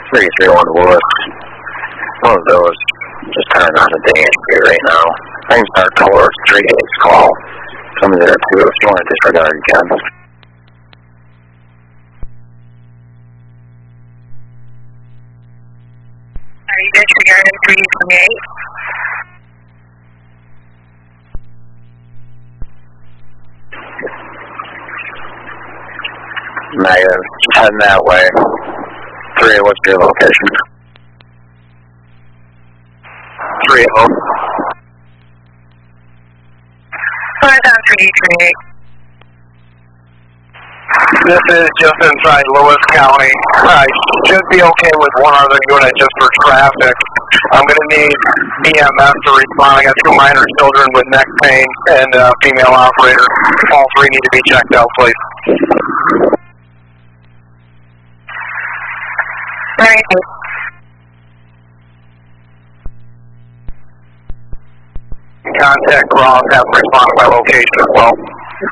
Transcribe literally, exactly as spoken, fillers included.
three three one Lewis. One of those just turning on the dang here right now. I can start towards three eight call. Some there too if you want to disregard again. Are you disregarding three twenty-eight? Negative. Heading that way. Three, what's your location? Three of them. Flight on three twenty-eight. This is just inside Lewis County. I should be okay with one other unit just for traffic. I'm going to need B M S to respond. I got two minor children with neck pain and a female operator. All three need to be checked out, please. Right. Contact Ross, have them respond by location as well.